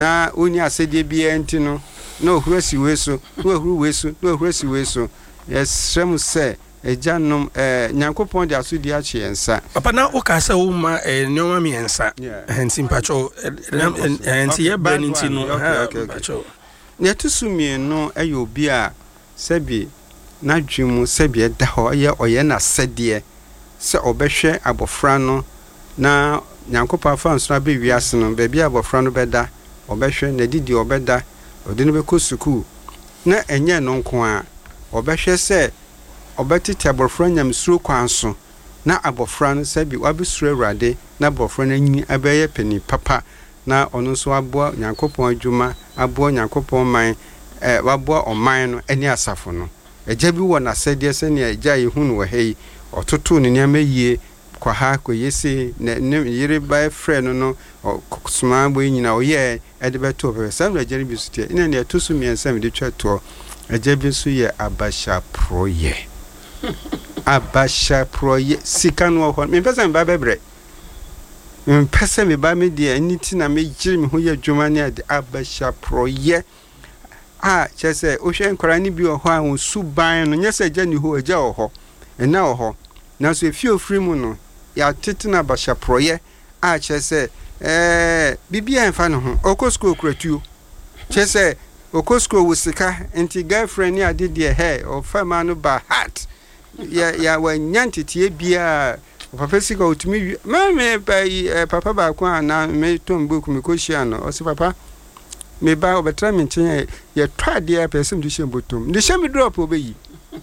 na oni asede bia ntino na ohurasi weso na ohuru weso na ohurasi weso yesrem se ejanom nyankopon de asodi achi ensa papa na o ka se wo ma nyoma mi ensa hensi mpacho hensi ye bra ntino mpacho ne tusumi no ayo bi a sebi na dwemu sebi da ho ye oye na sede se obehwe abofra no na nyankopon fa nso abe wiase no ba bia abofra no beda obehwe na didi obeda odi no be ko suku na enye no nko a obehwe se obetiti abofra nyamsuro kwanso na abofra no sebi wabesuro awrade na abofra no anyi abeye pani papa na ono so aboa nyankopon adwuma aboa nyankopon man waboa oman no ani asafo no eja bi wo na sede se ne eja yehunu wo hei ototo ne nyama yie kwa ha ko yesi ne yire ba frɛ no suma bo nyina oye ede beto be sam la jeri bi sutie ina ne to su miensa me de twato eja bi su ye abasha proye abasha proye sikano ho me pesa me ba bebre me pesa me ba me de aniti na me jiri me ho ye dwuma ne ade abasha proye chese o hwe nkora ni bi ho a su ban no nyese eja ni ho eja ho ena ho na so efi ofri mu no ya tetina basha proye chese bibia enfa no ho okosko kratuo chese okosko wusika enti girlfriend ni ade de he o fama no ba hat ya wa nyantitie bia papa sika otumi me papa ba kwa na me tomboku me koshia no o se papa me ba obetra me nchen ye twade ya person du shembotom de shemi drop obeyi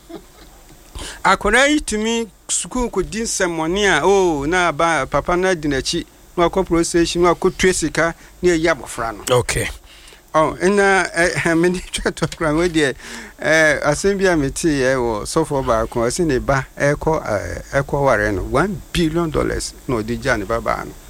akona yitumi suku ko din semoni a na ba papa na dinachi na akopro station na akotwe sika na ya bofra no okay ina me ni twato kran we de asembia meti wo sofo ba ko asine ba eko ware no $1 billion no de jani baba no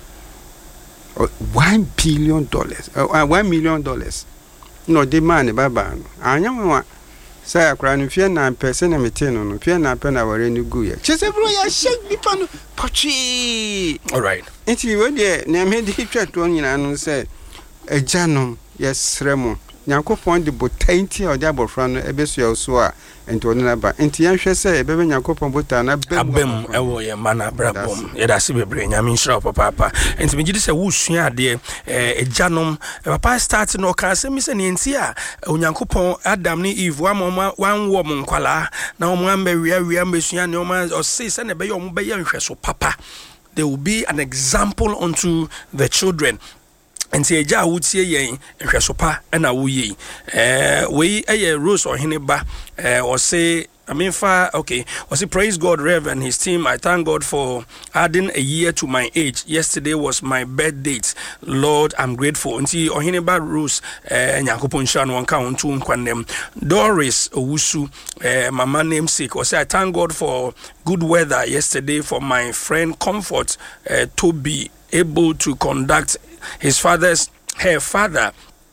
$1 billion $1 million no de man baba no anya wa say akra no fie na person na meti no fie na pe na ware ni gu ye chese bro ya shake nipa no pochi all right enti we de na me de twato nyina no say ejanom yesremo nyankopon de botanti o de abofra no ebesu ya so a enti ono na ba enti yan hwe se ebebe nyankopon bota na abem ewo ye mana brabom ye da se bebre nyame nshira papa enti me gidi se wo sua ade ejanom papa start no kan se mi se ne enti a onyankopon Adam ni Eve wa wan wo nkwala na o mo amba wia mbesua ne o ma o se se ne be ye o mo be ye nhwe so papa there will be an example unto the children. And say ja wutie yen hwesopa na wuyi we Rose Ohineba or say okay, was it praise God, Rev, and his team. I thank God for adding a year to my age. Yesterday was my birth date. Lord, I'm grateful. Until Ohineba Rose, Nyakopon Shan Wanka Untun Kwanem, Doris Owusu, mama namesake. Was I thank God for good weather yesterday for my friend Comfort to be able to conduct her father's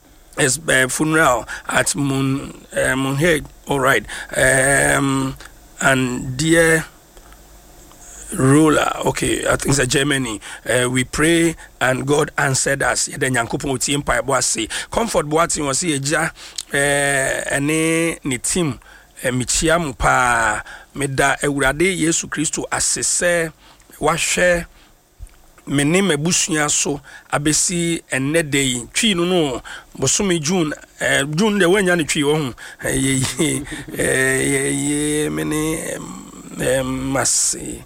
funeral at Munheg. All right. And dear ruler, okay, I think it's Germany. We pray and God answered us. Then Yankupon uti empire boasi. Comfort boati was here ja ene ni team michiamu pa meda ewurade Yesu Kristo asese wahwe mene mebusua so abesi enedei twi no bosome June de wanya ne twi wo hu mene masi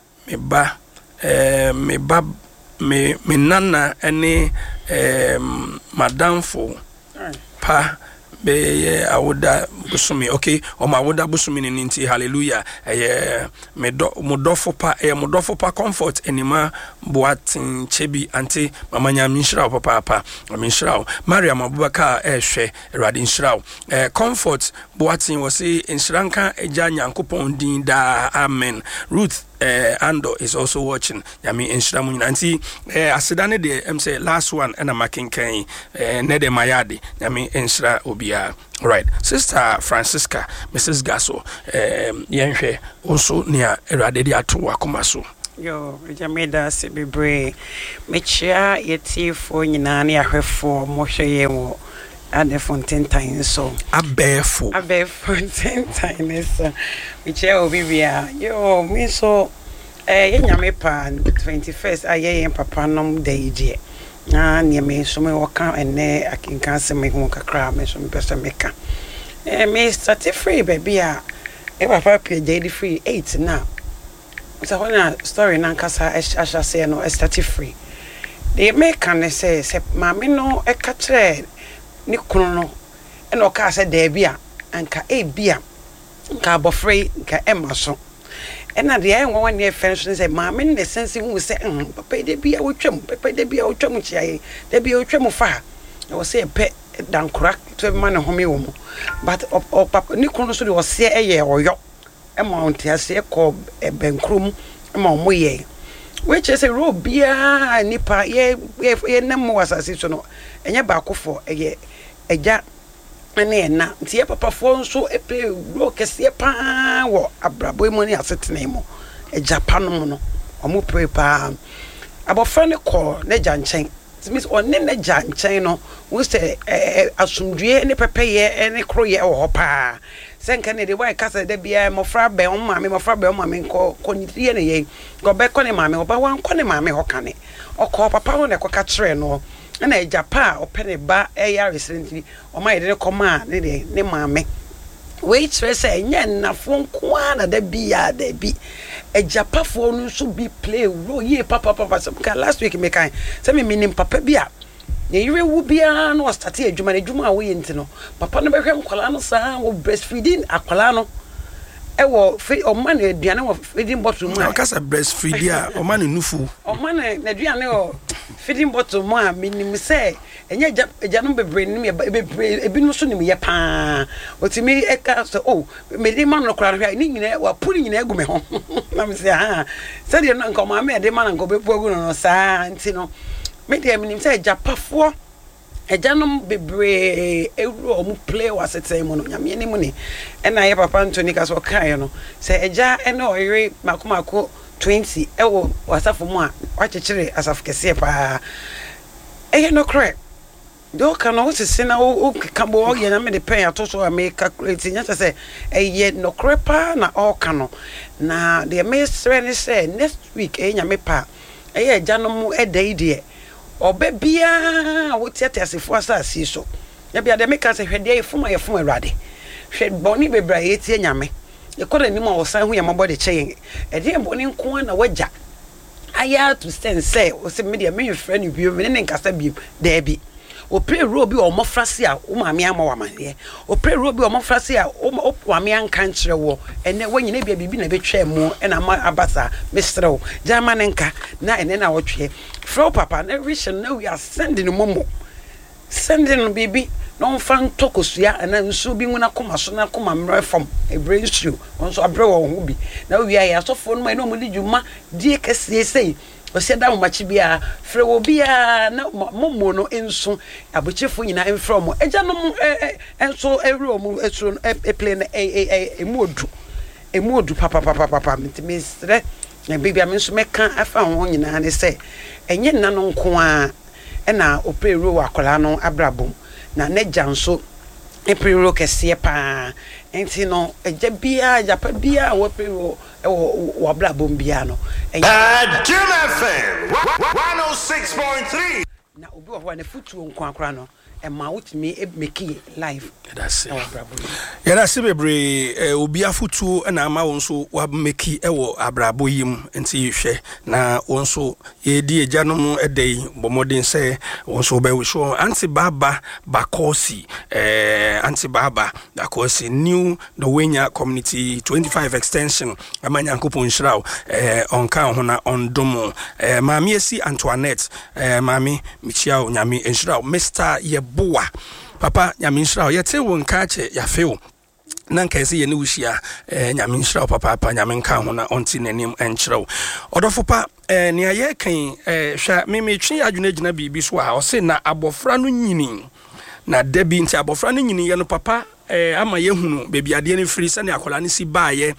me nana ene madamfo pa be awoda busumi okay o ma awoda busumi ni nti hallelujah modofo pa comfort enima boatin chebi anti mama nya minshira papa minshira Mariam Abubakar ehwe erade nshira comfort boatin wose nshranka eja nyankopon din da amen. Ruth Ando is also watching. Yami enshira mu nti asedane de say last one and making kan nede mayade yami enshira obia. Right, Sister Francisca, Mrs. Gaso, yenhwe also near erade de ato akoma so. Yo, Jameda Sibibre. Mechia yeti for Ninani Ahefo, Moshe Yewo, at the Fontaine Time so. A barefoot. A bare Fontaine Time so. Mechia Obivia. Yo, me so. Yamepa 21st. I am Papa Nom Day. Na near me, so me waka and ne I can cancel me won't cry me some best maker. Me start free, baby. If I pay daily free 8 now. So when a story nankasa I shall say no start free. They make can say mammy no a catre ni kuno and o say debia and ka e bia ka bofrey ka emma so. And at the end, 1 year friends say, Mamma, the sense who say, Papa, they be a trim, Papa, they be a trim, they be a trim of fire. I was say a pet down crack to a man of home. But Papa Nicholas was say a year or yacht, a mount, I say, called a bankroom, a moye, which is a row beer, nipper, ye, no more as I see so no, and your back for a year, a jack. Ane na tie papa fo so epe ro kese pa wo abrabo money asetene mo e Japan mo no omo pre pa abofra ne call ne janchen it means on ne janchen no we say asumdue ne pepeye ne kroye wo pa senka ne de why kasa de bia mofra be o mame ko konitrie ne ye go be ko ne mame oba wan ko ne mame ho kane okọ papa ho ne ko ka kire no na Japan opene ba eya recently o ma yede koma ne maame we tire say nya nafo nko na da bia da bi Japan fo no so bi play role ye papa so last week me kan say me nim papa bia ye yire wu bia no start adwuma we yenti no papa no behwe nkwala no saa wo breastfeeding akwala no ewo o man aduane wo feeding bottle mu a kasa breastfeed a o man nufu o man na aduane o feeding bottle mu a minim say enye no bebre nim ebi no so nim ye pa otimi eka so oh me di man no kra hwa ni nyina wa puri nyina egu me ho na me say ha say de no nko ma me de man nko bepu egu no saa nti no me de minim say japafo ejanom bebre euro omu play was etem no nyame ni mu ni na ye papa Anthony ka so kan no say eja ene oyire makomako 20 ewo wasafo mu a wakekere asafo kese pa eye no correct do kan no sisi na o kabo o ye na me de pen ato so me calculate nya say eye no correct pa na o kan no na the minister ni say next week nyame pa eye ejanom edaide obe bia wo tiate asefo asase so ya bia de meka se hwede yefuma awrade hwe boni bebra ye tie nyame e koda ni mo wosan hu ya mabode kyen e de boni nko na wagya aya to stand say o se media me friend bi o me ne nkasa bi da bi o pre ro bi o mofrase a o maame ama wa mane o pre ro bi o mofrase a o maame anka nkire wo ene wanyina bia bibi na betwa mu ena ma abasa mesrew jama nenka na ene na wotwe fro papa na vision na we are sending momo sending bibi no fan tokosua ana nsu bi nguna koma so na koma mre fam e brain stew onso abre wo ho bi na we are asofo no ma no mo di djuma die kese sei osia da machi bia frɛ wo bia na momo no enso abochefo nyina enfrɛ mo eja no enso ewro mo esuro play na emodu papa mistre na bibia me nso meka afa ho nyina ne sɛ enye nna no nko a na opero akola no abrabom na neja nso epero kese pa enti no eja bia japa bia wo pero wo abrabom bia no Jim FM 106.3 na obi wo na futuo nko akora no ma wutimi meki live that's it yara sebebre obi afutuo na ama wonso wa meki ewo abrabo yim enti hwe na wonso ye di ejanom edai bomodin se wonso be wo anti baba bakosi new the Wenya community 25 extension amanya nkopon nshraw onka ho na ondomo mami esi Antoinette mami michia nyame nshraw Mr. Boa papa nyame nshraw yete won ka che yafeo na nka ese ye ne wuhia nyame nshraw papa nyame nka ho na onti nanim enchraw odofo pa ne aye kan hwa me twi adwuna gina bibi so a o se na abofra no nyini na debi nti abofra no nyini ye no papa ama yehunu baby ade ne free sɛ ne akola ne si baaye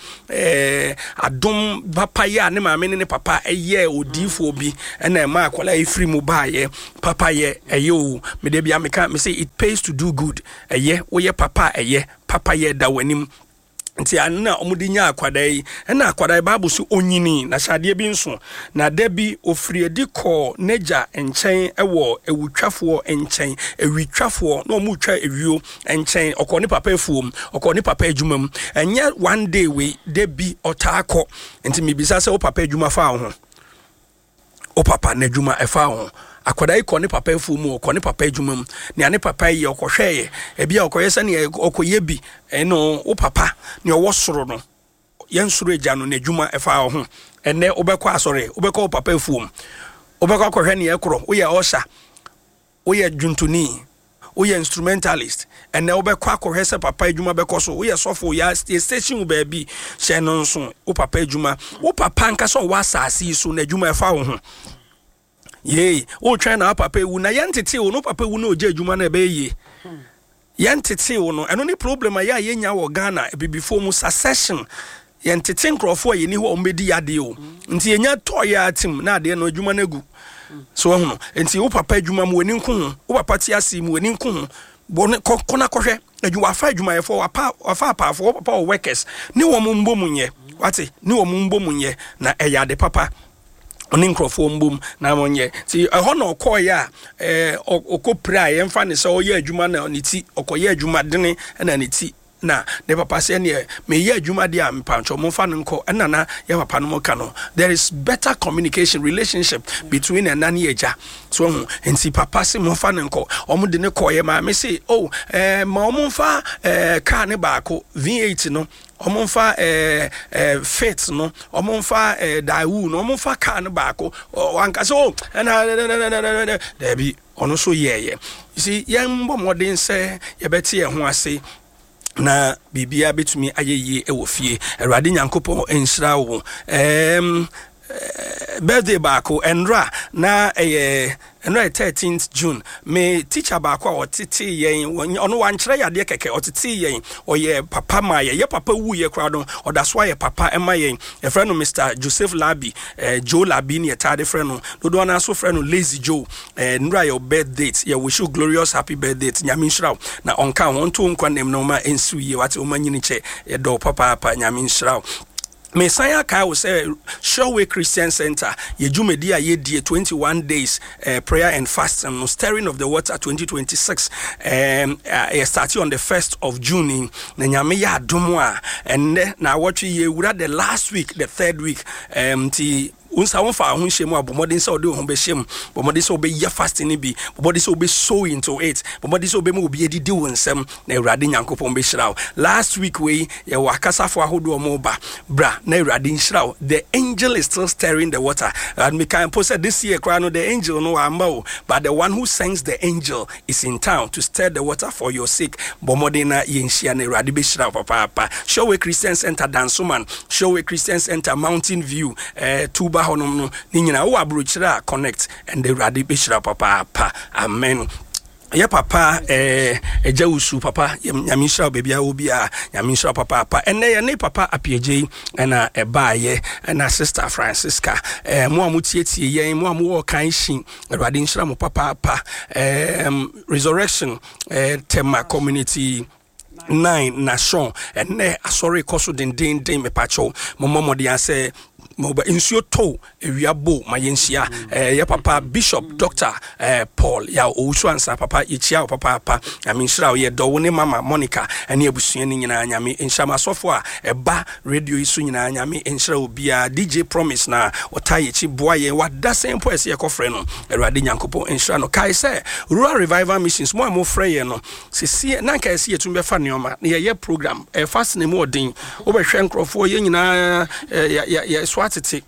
adom papa ye ne maame ne papa eye odifo bi na ma akola e free mu baaye papa ye eye o me de bia me say it pays to do good eye wo ye papa eye papa ye da wanim nti anna omudi nya akwadai na akwadai Bible so onyini na hyade bi nso na da bi ofiri edi kɔ neja nkyɛn ɛwɔ ewutwafo nkyɛn ewitwafo na ɔmu twa ewio nkyɛn ɔkɔ ne papa efuom ɔkɔ ne papa adwumam ɛnyɛ one day we da bi ɔtaakɔ nti mebisa sɛ o papa adwuma fa ho o papa na adwuma ɛfa ho akwada ikɔ ne papa efu mu ɔkɔ ne papa adwuma mu ne ane papa yi ɔkɔhwɛɛ ebi a ɔkɔyɛ sɛ ne ɔkɔyɛ bi ɛno wo papa ne ɔwɔ soro no yɛn soro agya no ne adwuma ɛfa ho ɛnɛ wobɛkɔ asɔre wobɛkɔ wo papa efu mu wobɛkɔ akɔhwɛ ne ɛkorɔ woyɛ ɔsha woyɛ dwuntoni woyɛ instrumentalist ɛnɛ wobɛkɔ akɔhwɛ sɛ papa adwuma bɛkɔ so woyɛ sɔfo yɛ station wo baabi hyɛ no nso wo papa adwuma wo papa nkasa ɔwɔ asase so na adwuma ɛfa wo ho ye o try na papa ewu na yentete wo no papa ewu na oje adwuma na ebe ye yentete wo no eno ni problem ya yenya wo Ghana before mu succession yentete nkrofo ye ni ho ombedi yade o nti yenya to ya atim na ade no adwuma na gu so ho nti wo papa adwuma mu wani nko wo papa ti ase mu wani nko bon kona kohwe adwuma afa adwuma ye fo afa paafo wo papa workers ni wo mu mbom nye wate ni wo mu mbom nye na eyade papa oni nkrofo mbom na monye ti ho na okoye a okopra ye mfa ne se oye adwuma na ne ti okoye adwuma dene na ne ti na ne papa se ne me ye adwuma de a mpancho mo fa nko na ye papa no ka no there is better communication relationship between a nani eja so nti papa se mo fa nko omo de ne koye ma me say ma omo fa car ne baako V8 no omonfa fit no omonfa daiwu no omonfa car no baako anka so na debi ono so yeye you see yembo modern say yebeti ye ho ase na bibia betumi ayeye ewo fie Awurade Nyankopon enhira wo birthday baako enra na enra 13th June me teacher baako a otete yen ono wankyere yade keke otete yen oye papa ma ye papa wu ye kra no odaswa ye papa ema yen e friend no Mr. Joseph Labi Joe Labi ne tade friend no dodo na so friend no Lazy Joe enra your birthday ye wish you glorious happy birthday nyame nhyira na onka won to nkwanem no ma ensu ye wate o manyini che ye do papa nyame nhyira Messiah Kai will say Shoreway Christian Center Yejumedia ye 21 days prayer and fasting no stirring of the water 2026 starting on the 1st of June na nyame ya adomo and na watch ye wura the last week the third week ti unsa wonfa ho hyemu abomodin se ode ho be hyem bomodin se obe ya fasting ni bi bomodin se obe sow into it bomodin se obe mu obi edidi wonsem na Awurade Nyankopon be hyiraw last week we ye wakasafo ahodo mo ba bra na Awurade hyiraw the angel is still stirring the water and me can post this year cry no the angel no amba but the one who sends the angel is in town to stir the water for your sake bomodin na ye nhia na Awurade be hyiraw papa Shoreway Christian Center Dansoman Shoreway Christian Center Mountain View Tuba honom no ni nyina wo abrochira connect and the Awurade be hyira papa amen ye papa eja usu papa nyame hyira bebia obi a nyame hyira papa enne ye ne papa apiege na ebaaye na sister Francisca mo amutietie yen mo amwo kan shin Awurade hyira mo papa resurrection tema community 9 nation enne asori koso den me pacho momo de ase moba insuo to ewiabo mayensia ye papa Bishop Dr. Paul ya owusu ansa papa yechia papa aminshira ye do ne mama Monica ene abusua ni nyina nyame enhyama sofo a eba radio isu nyina nyame enhyira obia DJ Promise na otayechi boaye wada sempo ese ye kofre no Awurade Nyankopon enhyira no kai se Rural Revival Missions mo amofre ye no sisi na nka ese yetumbe fa neoma na ye program fast ne mo odin obehwe nkrofo ye nyina ya swatete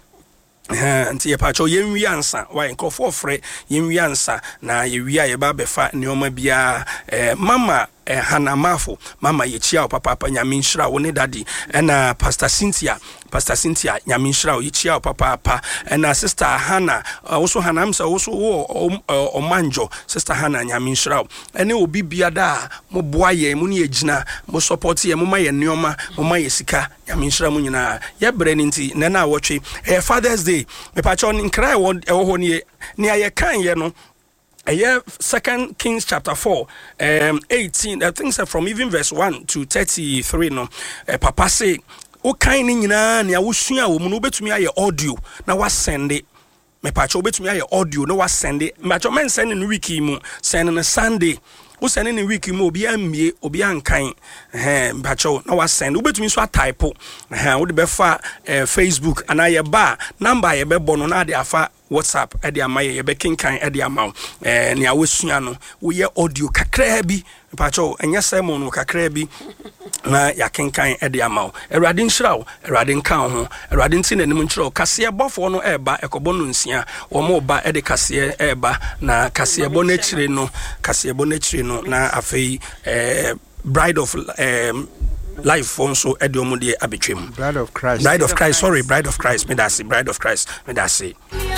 nti ye pacho yenwi ansa wa nkofo frɛ yenwi ansa na ye wi a ye ba befa neoma bia mama Hanamafo mama yechia papa nyame nhyira wo ne daddy ɛna pastor Cynthia nyame nhyira wo yechia papa ɛna sister Hannah also Hanamsa also Omanjo sister Hannah nyame nhyira wo ɛne obi biada mo boaye mo ne yegyina mo support ye mo ma ye nneoma mo ma ye sika nyame nhyira mo nyina ye bre ne nti na na awotwe Father's Day me pa cho nkra ɛwɔ ho ne aye kan ye no 2 Kings chapter 4 18 I think from even verse 1 to 33 no papa say o kan ni nyina ne awosua wo mu no betumi aye audio na wa send it me pa cho betumi aye audio na wa send it me cho men send no week mu send no Sunday wo send in week mu obi amie obi ankan bacho na wa send ubetumi so type wo de be fa Facebook ana ye ba number ye be bono na de afa WhatsApp e de amaye ye be kinkan e de amaw ne awosua no wo ye audio kakra bi bacho enye sermon no kakra bi na ya kinkan e de amaw Awurade nhyiraw Awurade nkan ho Awurade nti na nim nkyiraw kase bofo no eba ekobo no nsia wo mo ba e de kase eba na kase bo na chire no na afei bride of life so ediomo de abetwem bride of Christ me that's bride of Christ me that's